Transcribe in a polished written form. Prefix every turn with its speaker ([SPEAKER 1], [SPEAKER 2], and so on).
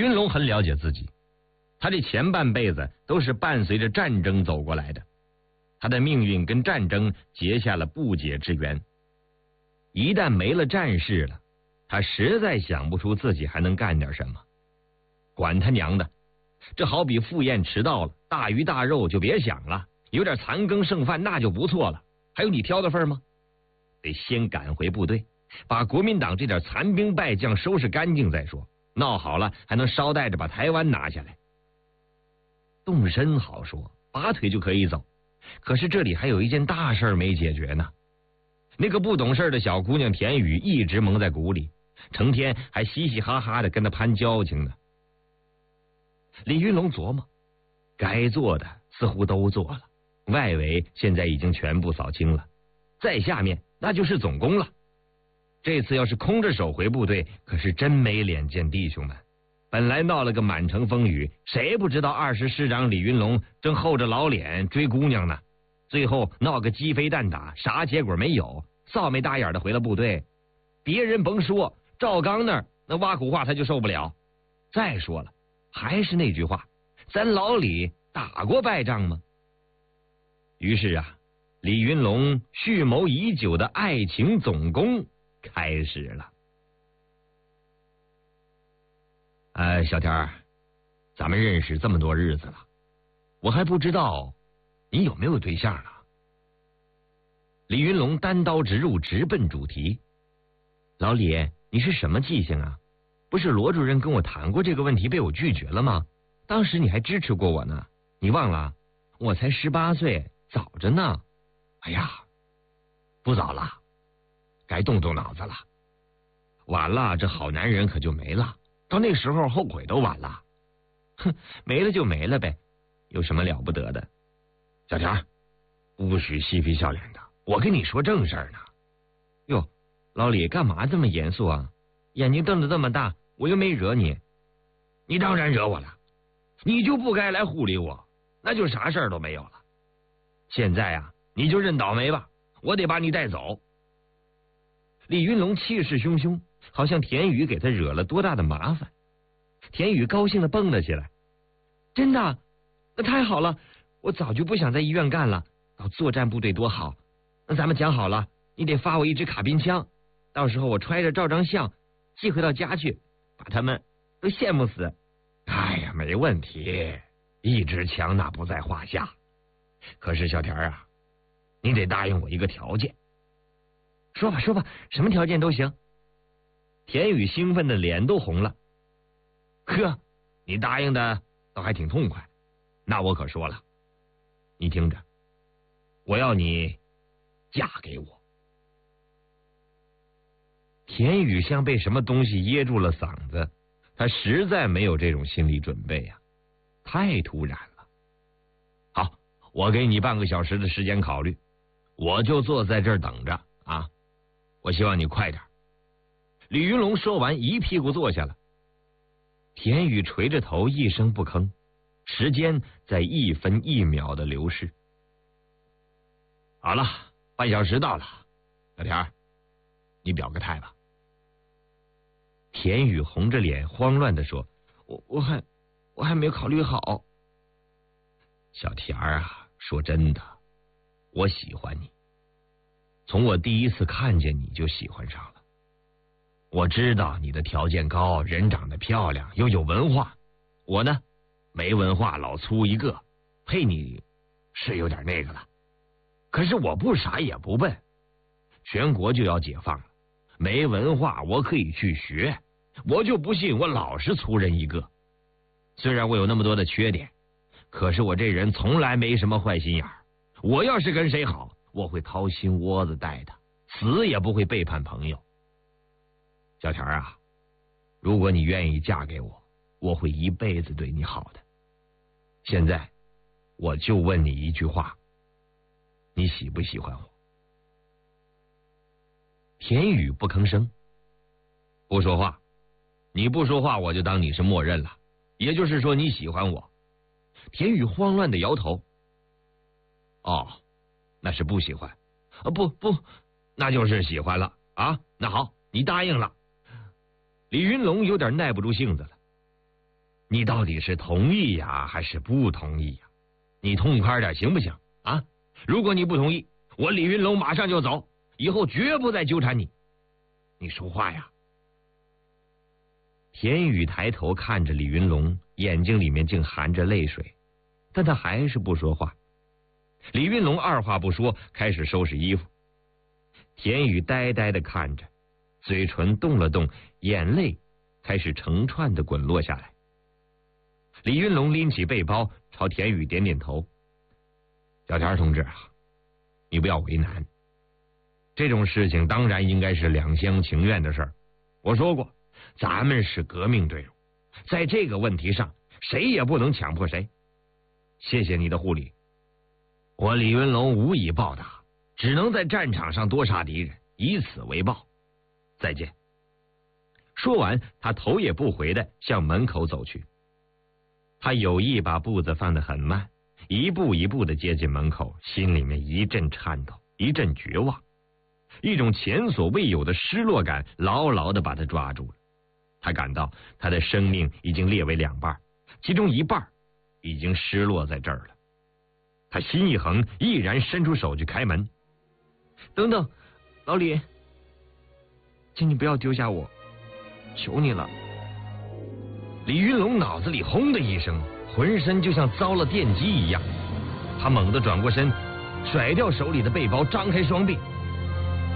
[SPEAKER 1] 云龙很了解自己，他这前半辈子都是伴随着战争走过来的，他的命运跟战争结下了不解之缘。一旦没了战事了，他实在想不出自己还能干点什么。管他娘的，这好比赴宴迟到了，大鱼大肉就别想了，有点残羹剩饭那就不错了，还有你挑的份吗？得先赶回部队，把国民党这点残兵败将收拾干净再说，闹好了还能捎带着把台湾拿下来。动身好说，拔腿就可以走，可是这里还有一件大事没解决呢。那个不懂事的小姑娘田雨一直蒙在鼓里，成天还嘻嘻哈哈的跟他攀交情呢。李云龙琢磨，该做的似乎都做了，外围现在已经全部扫清了，再下面那就是总攻了。这次要是空着手回部队，可是真没脸见弟兄们。本来闹了个满城风雨，谁不知道20师长李云龙正厚着老脸追姑娘呢？最后闹个鸡飞蛋打，啥结果没有，臊没大眼的回了部队。别人甭说，赵刚那挖苦话他就受不了。再说了，还是那句话，咱老李打过败仗吗？于是啊，李云龙蓄谋已久的爱情总攻开始了。小天儿，咱们认识这么多日子了，我还不知道你有没有对象呢？李云龙单刀直入，直奔主题。老李，你是什么记性啊？不是罗主任跟我谈过这个问题，被我拒绝了吗？当时你还支持过我呢，你忘了？我才18岁，早着呢。哎呀，不早了，该动动脑子了。晚了，这好男人可就没了，到那时候后悔都晚了。哼，没了就没了呗，有什么了不得的？小田，不许嬉皮笑脸的，我跟你说正事儿呢。哟，老李干嘛这么严肃啊？眼睛瞪得这么大，我又没惹你。你当然惹我了，你就不该来护理我，那就啥事儿都没有了。现在啊，你就认倒霉吧，我得把你带走。李云龙气势汹汹，好像田雨给他惹了多大的麻烦。田雨高兴的蹦了起来，真的？那太好了，我早就不想在医院干了，到作战部队多好。那咱们讲好了，你得发我一支卡宾枪，到时候我揣着照张相寄回到家去，把他们都羡慕死。哎呀，没问题，一支枪那不在话下。可是小田啊，你得答应我一个条件。说吧说吧，什么条件都行。田雨兴奋的脸都红了。呵，你答应的倒还挺痛快，那我可说了，你听着，我要你嫁给我。田雨像被什么东西噎住了嗓子，他实在没有这种心理准备啊，太突然了。好，我给你半个小时的时间考虑，我就坐在这儿等着啊，我希望你快点。李云龙说完，一屁股坐下了。田雨垂着头一声不吭，时间在一分一秒的流逝。好了，半小时到了，小田，你表个态吧。田雨红着脸慌乱地说，我还没考虑好。小田啊，说真的，我喜欢你，从我第一次看见你就喜欢上了。我知道你的条件高，人长得漂亮，又有文化，我呢没文化，老粗一个，配你是有点那个了。可是我不傻也不笨，全国就要解放了，没文化我可以去学，我就不信我老是粗人一个。虽然我有那么多的缺点，可是我这人从来没什么坏心眼儿。我要是跟谁好，我会掏心窝子待他，死也不会背叛朋友。小田啊，如果你愿意嫁给我，我会一辈子对你好的。现在我就问你一句话，你喜不喜欢我？田雨不吭声，不说话。你不说话，我就当你是默认了，也就是说你喜欢我。田雨慌乱的摇头。哦，那是不喜欢。不，那就是喜欢了啊。那好，你答应了。李云龙有点耐不住性子了。 你到底是同意呀，还是不同意呀？你痛快点行不行啊？如果你不同意，我李云龙马上就走，以后绝不再纠缠你。你说话呀！田宇抬头看着李云龙，眼睛里面竟含着泪水，但他还是不说话。李云龙二话不说，开始收拾衣服。田宇呆呆的看着，嘴唇动了动，眼泪开始成串的滚落下来。李云龙拎起背包，朝田宇点点头：“小田同志啊，你不要为难，这种事情当然应该是两厢情愿的事儿。我说过，咱们是革命队伍，在这个问题上，谁也不能强迫谁。谢谢你的护理，我李云龙无以报答，只能在战场上多杀敌人，以此为报。再见。”说完，他头也不回的向门口走去。他有意把步子放得很慢，一步一步的接近门口，心里面一阵颤抖，一阵绝望，一种前所未有的失落感牢牢的把他抓住了。他感到他的生命已经裂为两半，其中一半已经失落在这儿了。他心一横，毅然伸出手去开门。等等，老李，请你不要丢下我，求你了。李云龙脑子里轰的一声，浑身就像遭了电击一样，他猛地转过身，甩掉手里的背包，张开双臂，